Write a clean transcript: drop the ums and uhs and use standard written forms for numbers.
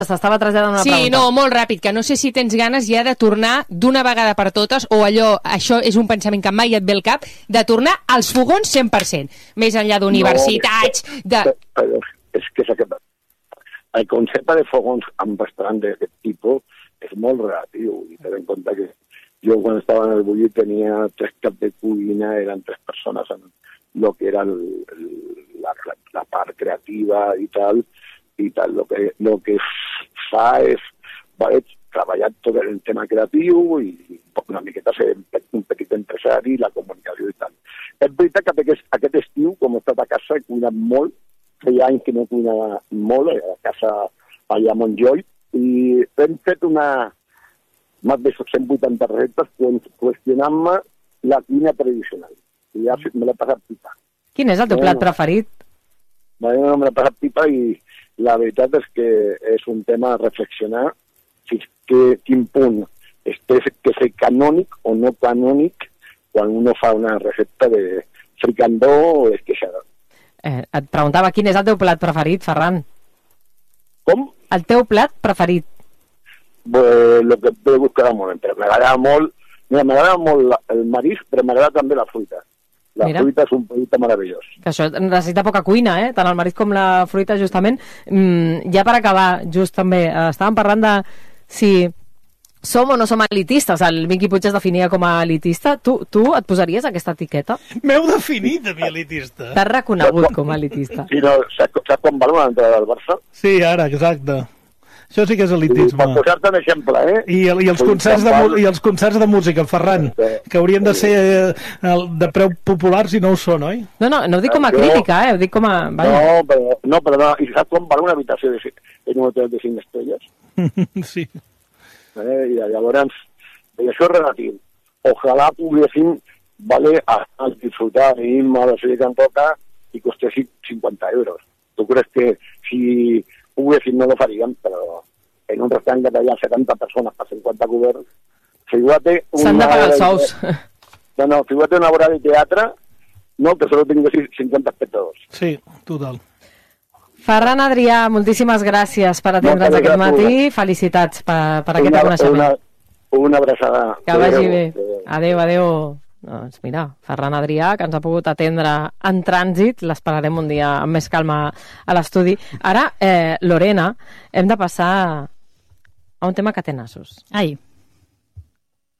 S'estava traslladant una pregunta. Sí, no, molt ràpid, que no sé si tens ganes ja de tornar d'una vegada per totes, o allò, això és un pensament que mai et ve al cap, de tornar als fogons 100%, més enllà d'universitats, És que el concepte de fogons amb restaurant d'aquest tipus és molt relatiu, i ten en compte que jo quan estava en el Bullit tenia 3 caps de cuina, eren 3 persones en el que era la part creativa i tal. Lo que fa és treballar tot el tema creatiu i una miqueta ser un petit empresari, la comunicació i tal. És veritat que aquest estiu, com he estat a casa, he cuinat molt, feia anys que no cuinava molt, a casa allà a Montjoy, i hem fet més de 180 receptes qüestionant-me la cuina tradicional. I ja me l'he passat pipa. Quin és el teu plat preferit? Me l'he passat pipa i la veritat és que és un tema a reflexionar quin punt té que ser canònic o no canònic quan uno fa una recepta de fricandó o d'esqueixada. Et preguntava quin és el teu plat preferit, Ferran. Com? El teu plat preferit. Lo que puc buscar molt, però m'agrada molt el marisc, però m'agrada també la fruita. La fruita és un producte meravellós. Que això necessita poca cuina, tant el marisc com la fruita, justament. Ja per acabar, just també, estàvem parlant de si som o no som elitistes. El Miqui Puig es definia com a elitista. Tu et posaries aquesta etiqueta? M'heu definit a mi elitista. T'has reconegut com a elitista. Sí, no, saps quan val una entrada del Barça? Sí, ara, exacte. Això sí que és elitisme. Per posar-te un exemple, I els concerts de música, Ferran, que haurien de ser de preu popular si no ho són, oi? No ho dic com a crítica, ho dic com a... No, i saps quan val una habitació en un hotel de 5 estrelles? Sí. I llavors, això és relatiu. Ojalà poguéssim disfrutar a la sèrie que em toca i costessin 50 euros. Tu creus que si poguéssim no lo faríem, però en un restaurant que tenia 70 persones per 50 coberts, s'han de pagar els sous. No, figurate una obra de teatre, no, que solo tinguessin 50 espectadors. Sí, total. Ferran Adrià, moltíssimes gràcies per atendre'ns aquest matí. Felicitats per aquest reconeixement. Una abraçada. Que vagi bé. Adéu. Doncs mira, Ferran Adrià, que ens ha pogut atendre en trànsit, l'esperarem un dia amb més calma a l'estudi. Ara, Lorena, hem de passar a un tema que té nassos. Ai.